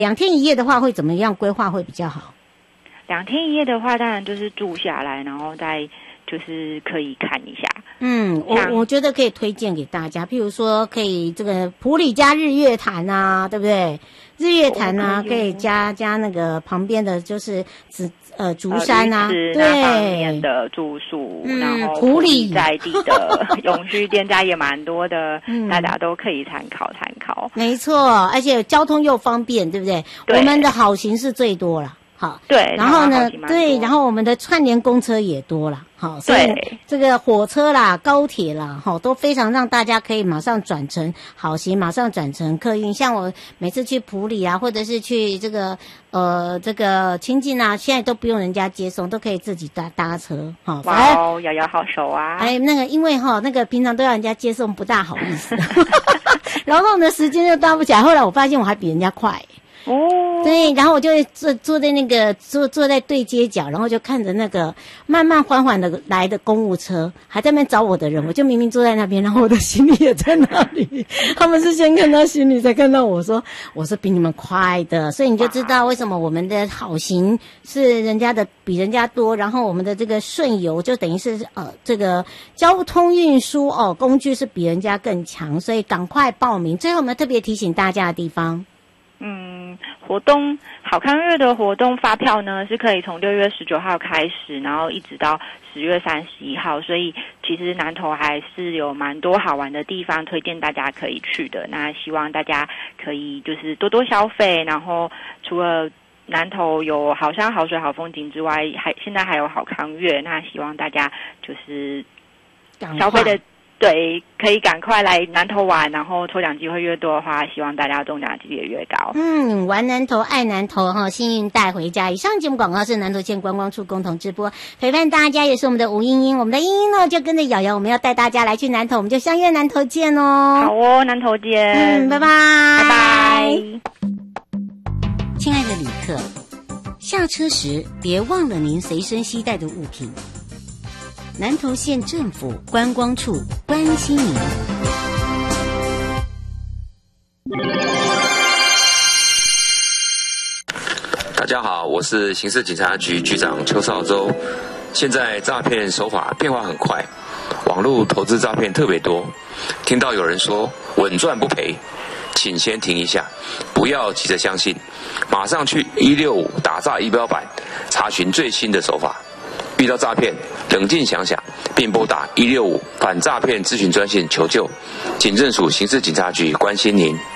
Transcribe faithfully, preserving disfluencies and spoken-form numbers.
两天一夜的话会怎么样规划会比较好？ 两天一夜的话，当然就是住下来，然后再就是可以看一下。 嗯，我我觉得可以推荐给大家，譬如说可以这个埔里加日月潭啊，对不对？日月潭啊，可以加加那个旁边的就是紫呃竹山啊， 对，那方面的住宿， 嗯、 然后埔里在地的永续店家也蛮多的，嗯、大家都可以参考参考。 没错，而且交通又方便，对不对？对，我们的好行是最多了。好， 对， 然后呢，对，然后我们的串联公车也多了，好，所以这个火车啦、高铁啦，哈，都非常让大家可以马上转乘好行，马上转乘客运。像我每次去埔里啊，或者是去这个呃这个清境啊，现在都不用人家接送，都可以自己搭搭车，哈。 哇哦，摇摇好手啊！ 哎，那个因为哈，那个平常都要人家接送，不大好意思，然后呢，时间又搭不起来。后来我发现我还比人家快。哦，对，然后我就坐坐在那个坐坐在对街角，然后就看着那个慢慢缓缓的来的公务车，还在那边找我的人，我就明明坐在那边，然后我的行李也在那里，他们是先看到行李才看到我说，我是比你们快的，所以你就知道为什么我们的好行是人家的比人家多，然后我们的这个顺游就等于是呃这个交通运输哦工具是比人家更强，所以赶快报名。最后我们特别提醒大家的地方。 嗯，活动好康月的活动发票呢是可以从六月十九号开始，然后一直到十月三十一号，所以其实南投还是有蛮多好玩的地方，推荐大家可以去的。那希望大家可以就是多多消费，然后除了南投有好山好水好风景之外，还现在还有好康月，那希望大家就是消费的。对，可以赶快来南投玩，然后抽奖机会越多的话，希望大家中奖几率也越高。 嗯，玩南投爱南投哈，幸运带回家。以上节目广告是南投县观光处共同直播，陪伴大家也是我们的吴英英，我们的英英呢就跟着瑶瑶，我们要带大家来去南投，我们就相约南投见哦。 好哦，南投见。 嗯，拜拜， 拜拜。 亲爱的旅客，下车时别忘了您随身携带的物品。南投县政府观光处关心您。 大家好，我是刑事警察局局长邱少洲。现在诈骗手法变化很快，网络投资诈骗特别多。听到有人说稳赚不赔，请先停一下，不要急着相信，马上去一六五打诈仪表板查询最新的手法。遇到诈骗，冷静想想，并拨打一六五反诈骗咨询专线求救。警政署刑事警察局关心您。